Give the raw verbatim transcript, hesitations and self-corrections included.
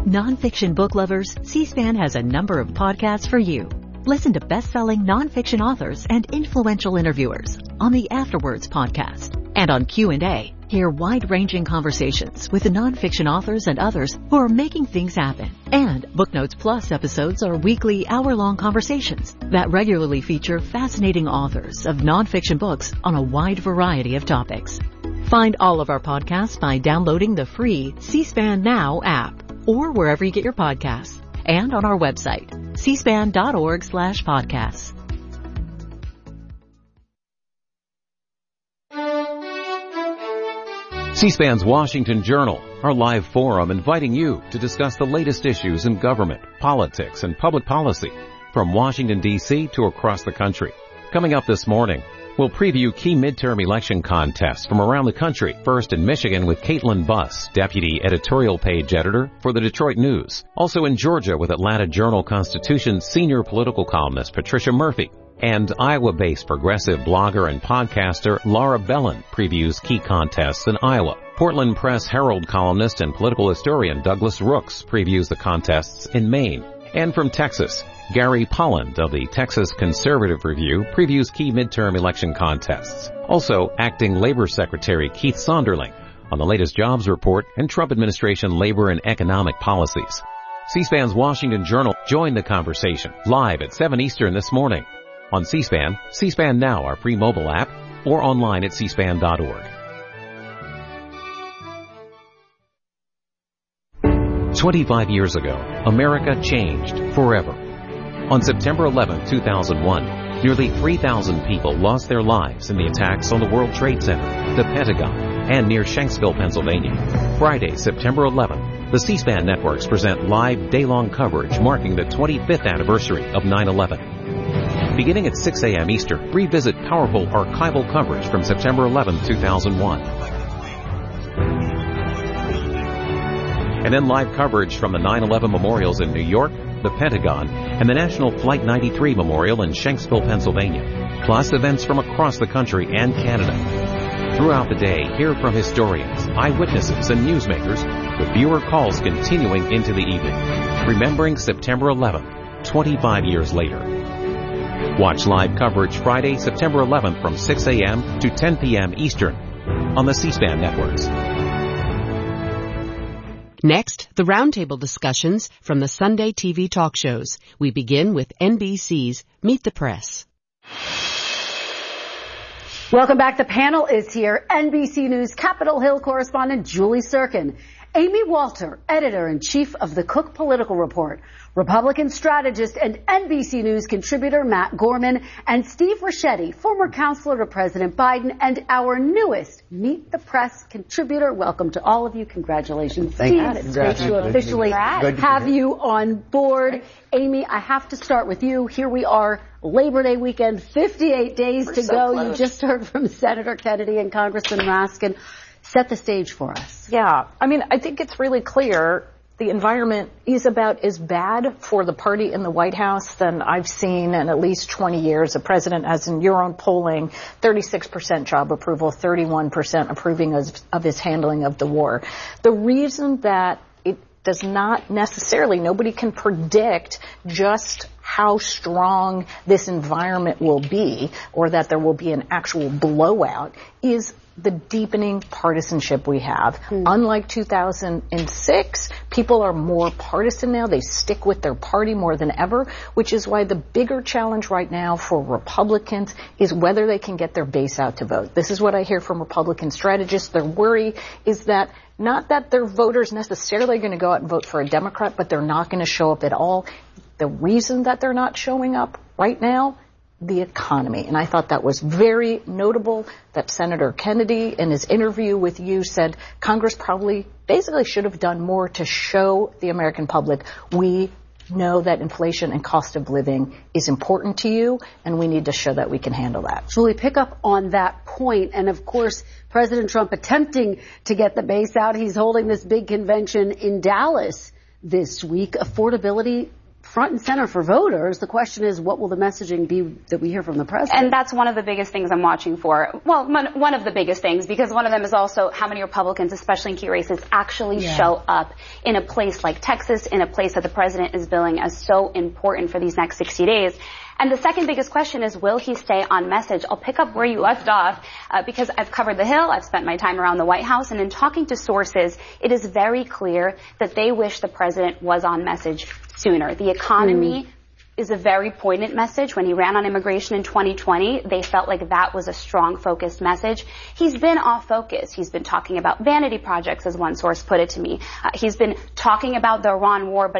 Nonfiction book lovers, C-SPAN has a number of podcasts for you. Listen to best-selling nonfiction authors and influential interviewers on the Afterwards podcast. And on Q and A, hear wide-ranging conversations with the nonfiction authors and others who are making things happen. And Booknotes Plus episodes are weekly hour-long conversations that regularly feature fascinating authors of nonfiction books on a wide variety of topics. Find all of our podcasts by downloading the free C-SPAN Now app or wherever you get your podcasts, and on our website, cspan.org slash podcasts. C-SPAN's Washington Journal, our live forum inviting you to discuss the latest issues in government, politics, and public policy from Washington, D C to across the country. Coming up this morning, we'll preview key midterm election contests from around the country. First in Michigan with Caitlin Buss, Deputy Editorial Page Editor for the Detroit News. Also in Georgia with Atlanta Journal-Constitution Senior Political Columnist Patricia Murphy. And Iowa-based progressive blogger and podcaster Laura Bellin previews key contests in Iowa. Portland Press Herald columnist and political historian Douglas Rooks previews the contests in Maine. And from Texas, Gary Polland of the Texas Conservative Review previews key midterm election contests. Also, Acting Labor Secretary Keith Sonderling on the latest jobs report and Trump administration labor and economic policies. C-SPAN's Washington Journal joined the conversation live at seven Eastern this morning on C-SPAN, C-SPAN Now, our free mobile app, or online at c span dot org. twenty-five years ago, America changed forever. On September eleventh, two thousand one, nearly three thousand people lost their lives in the attacks on the World Trade Center, the Pentagon, and near Shanksville, Pennsylvania. Friday, September eleventh, the C-SPAN networks present live day-long coverage marking the twenty-fifth anniversary of nine eleven. Beginning at six a.m. Eastern, revisit powerful archival coverage from September eleventh, two thousand one. And then live coverage from the nine eleven memorials in New York, the Pentagon, and the National Flight ninety-three Memorial in Shanksville, Pennsylvania, plus events from across the country and Canada. Throughout the day, hear from historians, eyewitnesses, and newsmakers, with viewer calls continuing into the evening. Remembering September eleventh, twenty-five years later. Watch live coverage Friday, September eleventh from six a.m. to ten p.m. Eastern on the C-SPAN networks. Next, the roundtable discussions from the Sunday T V talk shows. We begin with N B C's Meet the Press. Welcome back. The panel is here. N B C News Capitol Hill correspondent Julie Sirkin, Amy Walter, editor-in-chief of the Cook Political Report, Republican strategist and N B C News contributor Matt Gorman, and Steve Ricchetti, former counselor to President Biden, and our newest Meet the Press contributor. Welcome to all of you. Congratulations, Thank Steve. you. It's great to officially have you on board. Amy, I have to start with you. Here we are, Labor Day weekend, fifty-eight days We're to so go. close. You just heard from Senator Kennedy and Congressman Raskin. Set the stage for us. Yeah, I mean, I think it's really clear the environment is about as bad for the party in the White House than I've seen in at least twenty years. The president has, in your own polling, thirty-six percent job approval, thirty-one percent approving of, of his handling of the war. The reason that it does not necessarily, nobody can predict just how strong this environment will be or that there will be an actual blowout is the deepening partisanship we have. Hmm. Unlike two thousand six, people are more partisan now. They stick with their party more than ever, which is why the bigger challenge right now for Republicans is whether they can get their base out to vote. This is what I hear from Republican strategists. Their worry is that not that their voters necessarily going to go out and vote for a Democrat, but they're not going to show up at all. The reason that they're not showing up right now, the economy. And I thought that was very notable that Senator Kennedy in his interview with you said Congress probably basically should have done more to show the American public we know that inflation and cost of living is important to you, and we need to show that we can handle that. Julie, pick up on that point. And of course, President Trump attempting to get the base out. He's holding this big convention in Dallas this week. Affordability front and center for voters. The question is, what will the messaging be that we hear from the president? And that's one of the biggest things I'm watching for. Well, one of the biggest things, because one of them is also how many Republicans, especially in key races, actually yeah. show up in a place like Texas, in a place that the president is billing as so important for these next sixty days. And the second biggest question is, will he stay on message? I'll pick up where you left off, uh, because I've covered the Hill, I've spent my time around the White House, and in talking to sources, it is very clear that they wish the president was on message sooner. The economy mm. is a very poignant message. When he ran on immigration in twenty twenty, they felt like that was a strong, focused message. He's been off focus. He's been talking about vanity projects, as one source put it to me. Uh, he's been talking about the Iran war, but